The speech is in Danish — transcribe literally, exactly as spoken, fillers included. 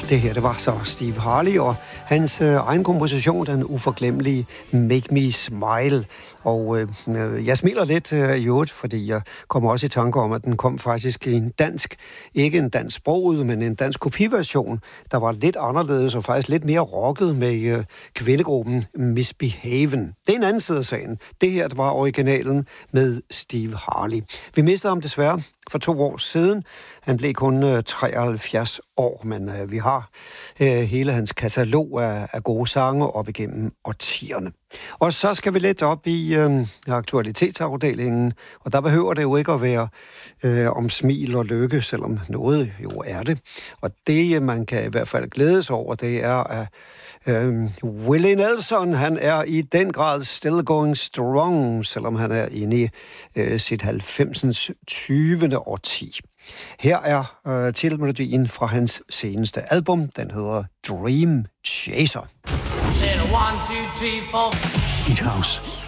Det her, det var så Steve Harley og hans øh, egen komposition, den uforglemmelige Make Me Smile. Og øh, jeg smiler lidt øh, i øvrigt, fordi jeg kommer også i tanke om, at den kom faktisk i en dansk, ikke en dansk sproget, men en dansk kopiversion, der var lidt anderledes og faktisk lidt mere rocket med øh, kvindegruppen Misbehaven. Det er en anden side af sagen. Det her, det var originalen med Steve Harley. Vi mistede ham desværre for to år siden. Han blev kun øh, treoghalvfjerds år, men øh, vi har øh, hele hans katalog af, af gode sange op igennem årtierne. Og så skal vi lidt op i øh, aktualitetsafdelingen, og der behøver det jo ikke at være øh, om smil og lykke, selvom noget jo er det. Og det, man kan i hvert fald glædes over, det er, at øh, Willie Nelson, han er i den grad still going strong, selvom han er inde i øh, sit halvfemsens tyvende årti. Her er øh, titelmelodien fra hans seneste album. Den hedder Dream Chaser. One, two, three, four. Hit House.